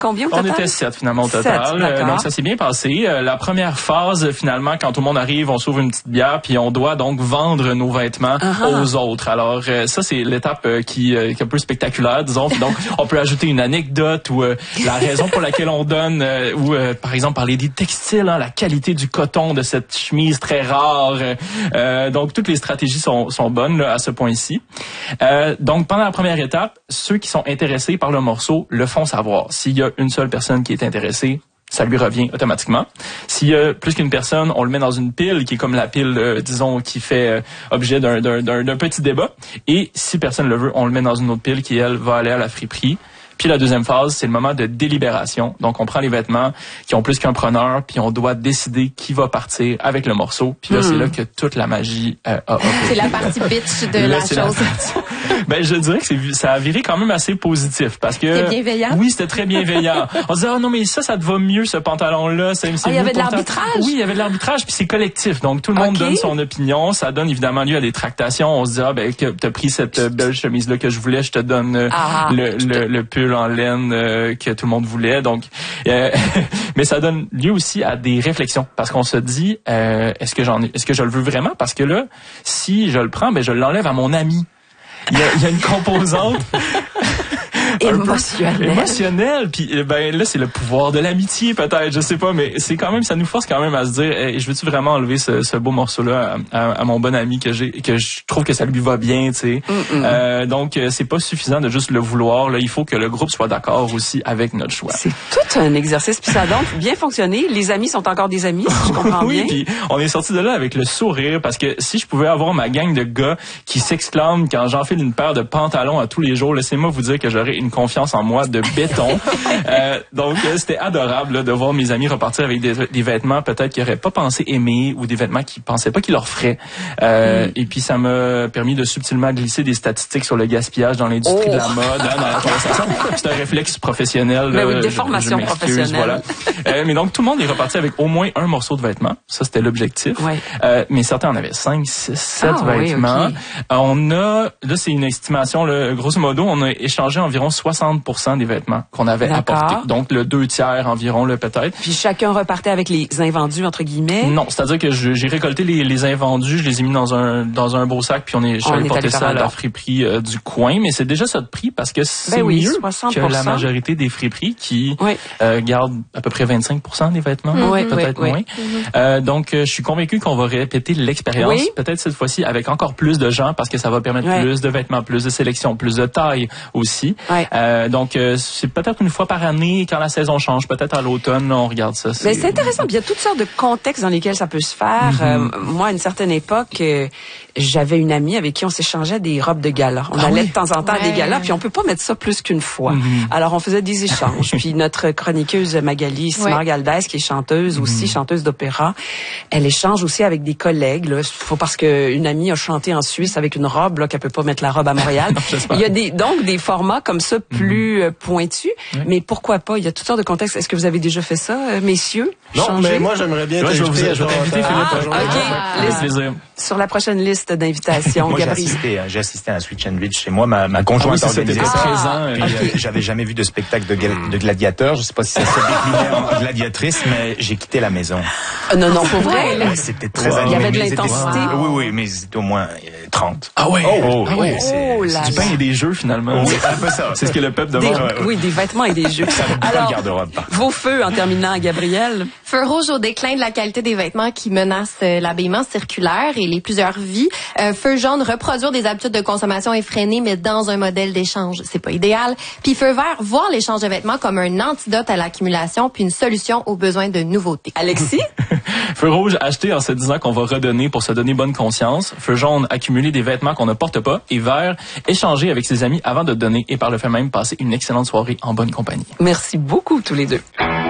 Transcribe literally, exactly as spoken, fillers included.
Combien au total? On était sept finalement au total. Sept, euh, donc ça s'est bien passé. Euh, la première phase, finalement, quand tout le monde arrive, on s'ouvre une petite bière, puis on doit donc vendre nos vêtements uh-huh. aux autres. Alors euh, ça, c'est l'étape euh, qui, euh, qui est un peu spectaculaire, disons. Donc on peut ajouter une anecdote ou euh, la raison pour laquelle on donne, euh, ou euh, par exemple parler des textiles, hein, la qualité du coton de cette chemise très rare. Euh, donc toutes les stratégies sont, sont bonnes là, à ce point-ci. Euh, donc pendant la première étape, ceux qui sont intéressés par le morceau le font savoir. S'il y a une seule personne qui est intéressée, ça lui revient automatiquement. S'il y a plus qu'une personne, on le met dans une pile qui est comme la pile, euh, disons, qui fait euh, objet d'un, d'un, d'un, d'un petit débat. Et si personne le veut, on le met dans une autre pile qui, elle, va aller à la friperie. Puis la deuxième phase, c'est le moment de délibération. Donc, on prend les vêtements qui ont plus qu'un preneur, puis on doit décider qui va partir avec le morceau. Puis là, mmh. c'est là que toute la magie euh, a opéré. C'est la partie bitch de là, la chose. La partie... ben, je dirais que c'est, ça a viré quand même assez positif parce que. C'était bienveillant. Oui, c'était très bienveillant. On se disait, oh non, mais ça, ça te va mieux, ce pantalon-là. C'est, c'est ah, il y avait de l'arbitrage? Oui, il y avait de l'arbitrage, puis c'est collectif. Donc, tout le monde okay. donne son opinion. Ça donne évidemment lieu à des tractations. On se dit, ah, ben, que t'as pris cette belle chemise-là que je voulais, je te donne ah, le, le, le pull en laine euh, que tout le monde voulait. Donc, euh, mais ça donne lieu aussi à des réflexions parce qu'on se dit, euh, est-ce que j'en ai, est-ce que je le veux vraiment? Parce que là, si je le prends, ben, je l'enlève à mon ami. Il y a, il y a une composante émotionnel. émotionnel. Puis ben là, c'est le pouvoir de l'amitié peut-être, je sais pas, mais c'est quand même, ça nous force quand même à se dire, hey, je veux-tu vraiment enlever ce, ce beau morceau-là à, à, à mon bon ami que j'ai, que je trouve que ça lui va bien, tu sais. Euh, donc c'est pas suffisant de juste le vouloir. Là, il faut que le groupe soit d'accord aussi avec notre choix. C'est tout un exercice, puis ça a donc bien fonctionné. Les amis sont encore des amis, si je comprends oui, bien. Oui, puis on est sorti de là avec le sourire parce que si je pouvais avoir ma gang de gars qui s'exclament quand j'enfile une paire de pantalons à tous les jours, laissez-moi vous dire que j'aurais une confiance en moi de béton. euh, donc, euh, c'était adorable là, de voir mes amis repartir avec des, des vêtements peut-être qu'ils n'auraient pas pensé aimer ou des vêtements qu'ils pensaient pas qu'ils leur feraient. Euh, mm. Et puis, ça m'a permis de subtilement glisser des statistiques sur le gaspillage dans l'industrie oh. de la mode, hein, dans la conversation. C'est un réflexe professionnel. Mais oui, là, des formations je, je professionnelles. Voilà. Euh, mais donc, tout le monde est reparti avec au moins un morceau de vêtement. Ça, c'était l'objectif. Ouais. Euh, mais certains en avaient cinq, six, sept ah, vêtements. Oui, okay. euh, on a, là, c'est une estimation, là, grosso modo, on a échangé environ soixante pour cent des vêtements qu'on avait D'accord. apportés. Donc, le deux tiers environ, là, peut-être. Puis chacun repartait avec les invendus, entre guillemets? Non, c'est-à-dire que je, j'ai récolté les, les invendus, je les ai mis dans un dans un beau sac, puis on est, je suis allé porter ça à la friperie euh, du coin. Mais c'est déjà ça de prix parce que c'est ben oui, mieux soixante pour cent. que la majorité des friperies qui oui. euh, gardent à peu près vingt-cinq pour cent des vêtements, mmh, peut-être oui, moins. Oui. Mmh. Euh, donc, euh, je suis convaincu qu'on va répéter l'expérience, oui. peut-être cette fois-ci avec encore plus de gens parce que ça va permettre oui. plus de vêtements, plus de sélection, plus de taille aussi. Oui. Euh, donc, euh, c'est peut-être une fois par année quand la saison change, peut-être à l'automne, on regarde ça. C'est... Mais c'est intéressant. Il y a toutes sortes de contextes dans lesquels ça peut se faire. Mm-hmm. Euh, moi, à une certaine époque, euh, j'avais une amie avec qui on s'échangeait des robes de gala. On ah allait oui? de temps en temps ouais. à des galas, puis on peut pas mettre ça plus qu'une fois. Mm-hmm. Alors, on faisait des échanges. Puis notre chroniqueuse Magali Simard-Galdès, qui est chanteuse mm-hmm. aussi, chanteuse d'opéra, elle échange aussi avec des collègues. Là, faut parce que une amie a chanté en Suisse avec une robe là qu'elle peut pas mettre la robe à Montréal. non, il y a des donc des formats comme ça plus mm-hmm. pointus. Oui. Mais pourquoi pas? Il y a toutes sortes de contextes. Est-ce que vous avez déjà fait ça, messieurs? Non, changer? mais moi j'aimerais bien ouais, t'inviter. Je vais t'inviter, Philippe. Ah, ok. Avec plaisir. Sur la prochaine liste d'invitations, moi, Gabriel. J'ai assisté, j'ai assisté à un Switch and Beach chez moi. Ma, ma conjointe ah oui, organisait ça. Présent, puis, okay. euh, j'avais jamais vu de spectacle de, gal- de gladiateurs. Je sais pas si ça se déclinait en gladiatrice, mais j'ai quitté la maison. Euh, non, non, pour vrai. Ouais, c'était très wow. animé. Il y avait de l'intensité. Wow. Oui, oui, mais c'était au moins euh, trente. Ah ouais. Oh, ah ouais. C'est, oh là c'est du pain et des jeux finalement. Oui, un peu ça. C'est ce que le peuple demande. Des, oui, des vêtements et des jeux. Alors, garde-robe. Vos feux en terminant, Gabrielle. Feu rouge au déclin de la qualité des vêtements qui menace euh, l'habillement circulaire et les plusieurs vies. Euh, feu jaune, reproduire des habitudes de consommation effrénées, mais dans un modèle d'échange. C'est pas idéal. Puis feu vert, voir l'échange de vêtements comme un antidote à l'accumulation puis une solution aux besoins de nouveautés. Alexis? Feu rouge, acheter en se disant qu'on va redonner pour se donner bonne conscience. Feu jaune, accumuler des vêtements qu'on ne porte pas. Et vert, échanger avec ses amis avant de donner et par le fait même passer une excellente soirée en bonne compagnie. Merci beaucoup tous les deux.